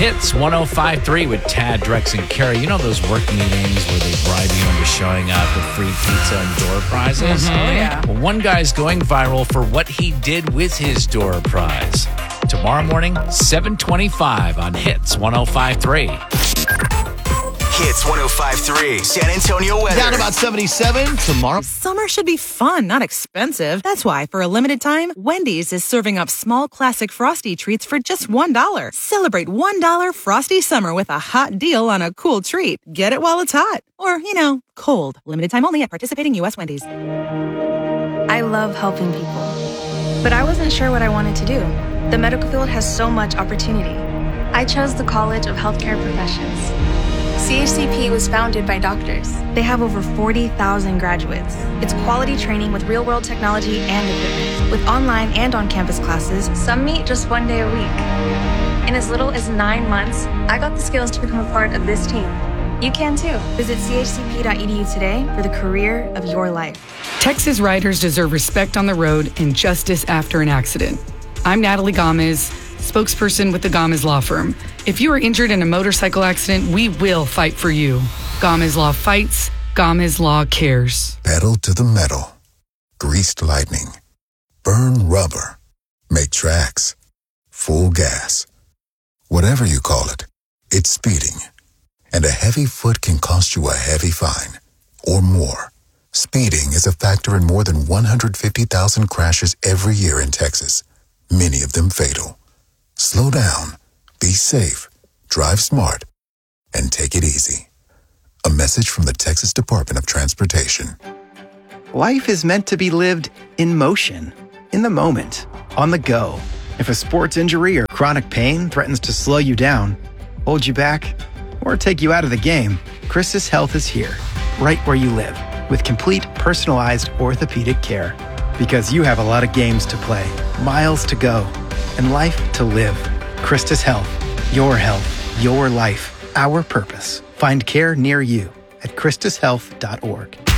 Hits 105.3 with Tad, Drex, and Carrie. You know those work meetings where they bribe you into showing up with free pizza and door prizes? Oh, yeah. Well, one guy's going viral for what he did with his door prize. Tomorrow morning, 7:25 on Hits 105.3. Hits 105.3, San Antonio weather. Down about 77 tomorrow. Summer should be fun, not expensive. That's why, for a limited time, Wendy's is serving up small classic Frosty treats for just $1. Celebrate $1 Frosty Summer with a hot deal on a cool treat. Get it while it's hot. Or, cold. Limited time only at participating U.S. Wendy's. I love helping people, but I wasn't sure what I wanted to do. The medical field has so much opportunity. I chose the College of Healthcare Professions. CHCP was founded by doctors. They have over 40,000 graduates. It's quality training with real-world technology and equipment. With online and on-campus classes, some meet just 1 day a week. In as little as 9 months, I got the skills to become a part of this team. You can too. Visit chcp.edu today for the career of your life. Texas riders deserve respect on the road and justice after an accident. I'm Natalie Gomez, spokesperson with the Gomez Law Firm. If you are injured in a motorcycle accident, we will fight for you. Gomez Law fights, Gomez Law cares. Pedal to the metal. Greased lightning. Burn rubber. Make tracks. Full gas. Whatever you call it, it's speeding. And a heavy foot can cost you a heavy fine. Or more. Speeding is a factor in more than 150,000 crashes every year in Texas. Many of them fatal. Slow down, be safe, drive smart, and take it easy. A message from the Texas Department of Transportation. Life is meant to be lived in motion, in the moment, on the go. If a sports injury or chronic pain threatens to slow you down, hold you back, or take you out of the game, Christus Health is here, right where you live, with complete personalized orthopedic care. Because you have a lot of games to play, miles to go, and life to live. Christus Health, your life, our purpose. Find care near you at christushealth.org.